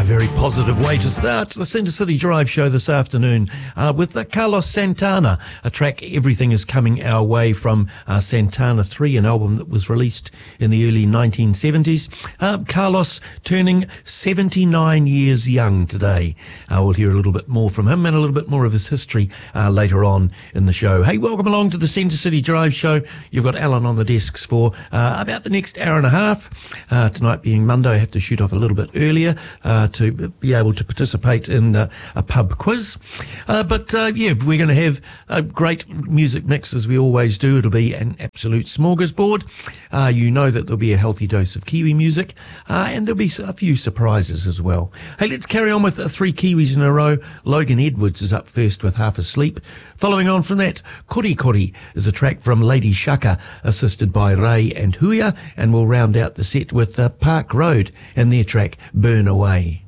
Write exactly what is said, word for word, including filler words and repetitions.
very positive way to start the Centre City Drive show this afternoon uh, with uh, Carlos Santana, a track Everything Is Coming Our Way from uh, Santana three, an album that was released in the early nineteen seventies. Uh, Carlos turning seventy-nine years young today. Uh, we'll hear a little bit more from him and a little bit more of his history uh, later on in the show. Hey, welcome along to the Centre City Drive show. You've got Alan on the desks for uh, about the next hour and a half. Uh, tonight being Monday, I have to shoot off a little bit earlier uh, to be able to participate in uh, a pub quiz. Uh, but uh, yeah, we're going to have a great music mix as we always do. It'll be an absolute smorgasbord. Uh, you know that there'll be a healthy dose of Kiwi music uh, and there'll be a few surprises as well. Hey, let's carry on with uh, three Kiwis in a row. Logan Edwards is up first with Half Asleep. Following on from that, Kori Kori is a track from Lady Shaka, assisted by Ray and Huia, and we'll round out the set with uh, Park Road and their track Burn Away.